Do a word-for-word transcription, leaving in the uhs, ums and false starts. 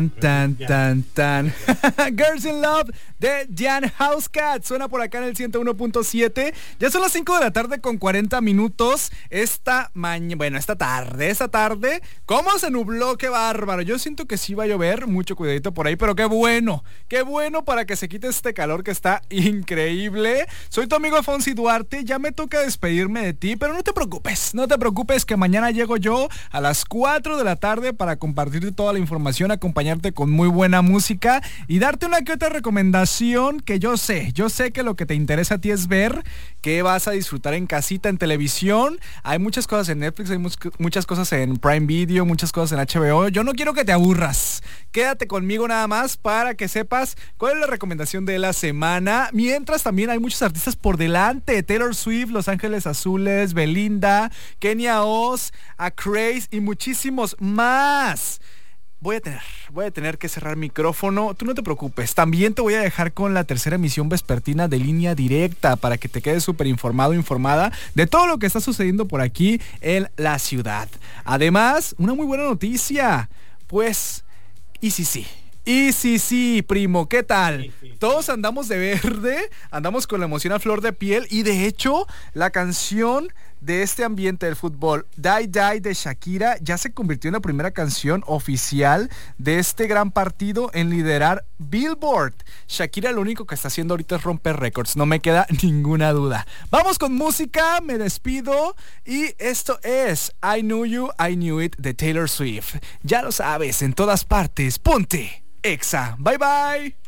Tan, tan, tan. Girls in Love de Jan Housecat. Suena por acá en el ciento uno punto siete. Ya son las cinco de la tarde con cuarenta minutos. Esta mañana, bueno, esta tarde, esta tarde. ¿Cómo se nubló? Qué bárbaro. Yo siento que sí va a llover. Mucho cuidadito por ahí, pero qué bueno. Qué bueno para que se quite este calor que está increíble. Soy tu amigo Fonsi Duarte. Ya me toca despedirme de ti, pero no te preocupes. No te preocupes que mañana llego yo a las cuatro de la tarde para compartirte toda la información, acompañar con muy buena música y darte una que otra recomendación que yo sé, yo sé que lo que te interesa a ti es ver qué vas a disfrutar en casita, en televisión. Hay muchas cosas en Netflix, hay much- muchas cosas en Prime Video, muchas cosas en H B O. Yo no quiero que te aburras. Quédate conmigo nada más para que sepas cuál es la recomendación de la semana. Mientras también hay muchos artistas por delante. Taylor Swift, Los Ángeles Azules, Belinda, Kenia Oz, A Craze y muchísimos más. Voy a tener, voy a tener que cerrar micrófono. Tú no te preocupes. También te voy a dejar con la tercera emisión vespertina de Línea Directa para que te quedes súper informado, informada de todo lo que está sucediendo por aquí en la ciudad. Además, una muy buena noticia. Pues, y sí, sí. Y sí, sí, primo, ¿qué tal? Sí, sí, sí. Todos andamos de verde, andamos con la emoción a flor de piel y de hecho la canción de este ambiente del fútbol, Die Die de Shakira, ya se convirtió en la primera canción oficial de este gran partido en liderar Billboard. Shakira lo único que está haciendo ahorita es romper récords, no me queda ninguna duda. Vamos con música, me despido y esto es I Knew You, I Knew It de Taylor Swift. Ya lo sabes, en todas partes, ponte Exa. Bye bye.